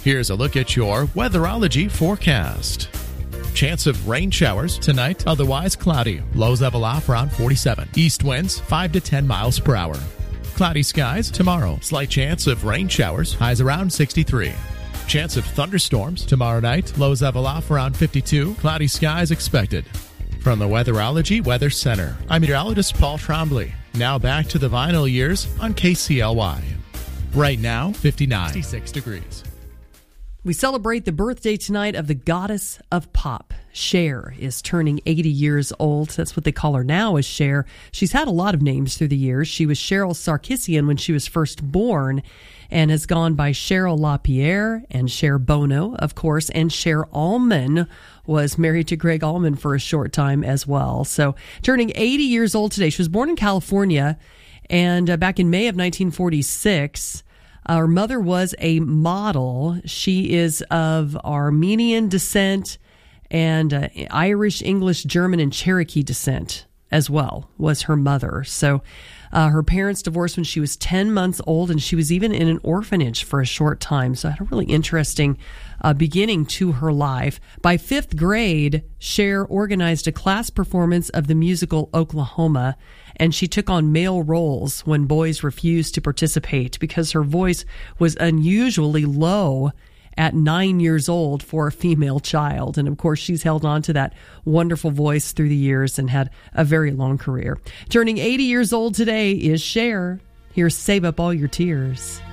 Here's a look at your weatherology forecast. Chance of rain showers tonight, otherwise cloudy. Lows level off around 47. East winds 5 to 10 miles per hour. Cloudy skies tomorrow. Slight chance of rain showers, highs around 63. Chance of thunderstorms tomorrow night. Lows level off around 52. Cloudy skies expected. From the Weatherology Weather Center, I'm meteorologist Paul Trombley. Now back to the vinyl years on KCLY. Right now, 59. 66 degrees. We celebrate the birthday tonight of the goddess of pop. Cher is turning 80 years old. That's what they call her now, is Cher. She's had a lot of names through the years. She was Cheryl Sarkisian when she was first born, and has gone by Cheryl LaPierre and Cher Bono, of course, and Cher Allman was married to Greg Allman for a short time as well. So turning 80 years old today. She was born in California, and back in May of 1946. Her mother was a model. She is of Armenian descent and Irish, English, German, and Cherokee descent as well was her mother. So her parents divorced when she was 10 months old, and she was even in an orphanage for a short time. So had a really interesting beginning to her life. By fifth grade, Cher organized a class performance of the musical Oklahoma, and she took on male roles when boys refused to participate because her voice was unusually low at 9 years old for a female child. And of course, she's held on to that wonderful voice through the years and had a very long career. Turning 80 years old today is Cher. Here's Save Up All Your Tears.